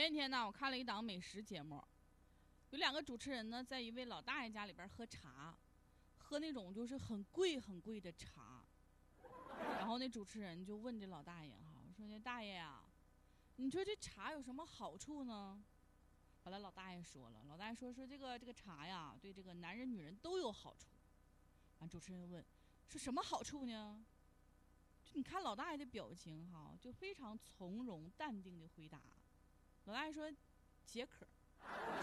前几天呢，我看了一档美食节目，有2个主持人呢，在一位老大爷家里边喝茶，喝那种就是很贵很贵的茶。然后那主持人就问这老大爷哈，说那大爷呀，你说这茶有什么好处呢？后来老大爷说了，老大爷说这个茶呀，对这个男人女人都有好处。完，主持人问，说什么好处呢？就你看老大爷的表情哈，就非常从容淡定的回答。老大爷说，解渴。